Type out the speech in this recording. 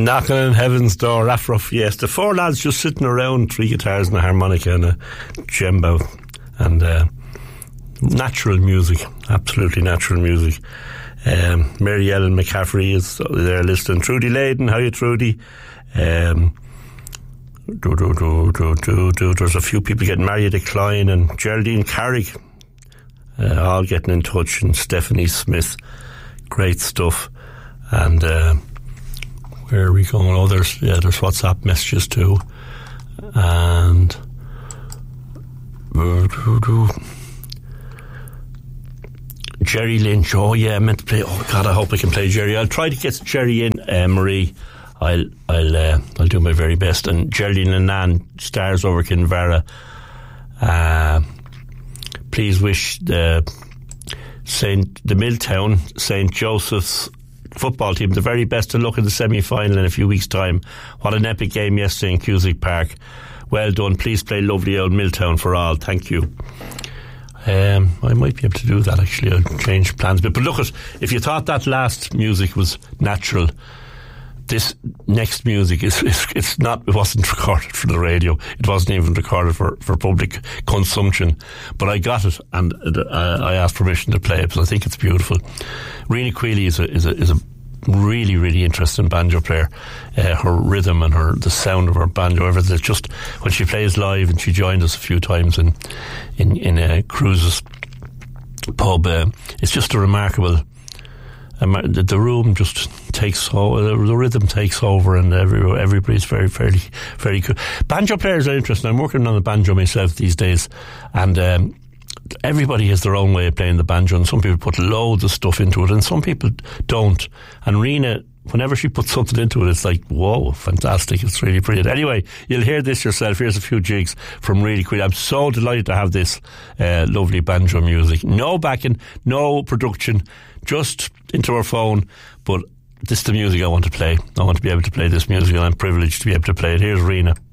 Knocking on Heaven's Door, Afro Fiesta. 4 lads just sitting around, 3 guitars and a harmonica and a djembe, and natural music, absolutely natural music. Mary Ellen McCaffrey is there listening. Trudy Layden, how are you, Trudy? There's a few people getting married, Klein and Geraldine Carrick, all getting in touch, and Stephanie Smith, great stuff. And where are we going? Oh, there's WhatsApp messages too. And Jerry Lynch, oh yeah, I meant to play. Oh God, I hope I can play Jerry. I'll try to get Jerry in, Marie. I'll do my very best. And Geraldine and Nan, stars over Kinvara. Please wish the Milltown St. Joseph's football team the very best of luck in the semi-final in a few weeks' time. What an epic game yesterday in Cusack Park. Well done. Please play lovely old Milltown for all. Thank you. I might be able to do that actually. I'll change plans a bit. But look, if you thought that last music was natural, this next music it wasn't recorded for the radio. It wasn't even recorded for public consumption. But I got it, and I asked permission to play it because I think it's beautiful. Rena Queally is a really, really interesting banjo player. Her rhythm and the sound of her banjo, everything. It's just when she plays live, and she joined us a few times in Cruises pub. It's just a remarkable. The room just takes over, the rhythm takes over, and everybody's very good. Banjo players are interesting. I'm working on the banjo myself these days, and everybody has their own way of playing the banjo, and some people put loads of stuff into it, and some people don't. And Rena, whenever she puts something into it, it's like, whoa, fantastic. It's really brilliant. Anyway, you'll hear this yourself. Here's a few jigs from Really Queally. I'm so delighted to have this lovely banjo music. No backing, no production, just into our phone. But this is the music I want to play. I want to be able to play this music, and I'm privileged to be able to play it. Here's Rena.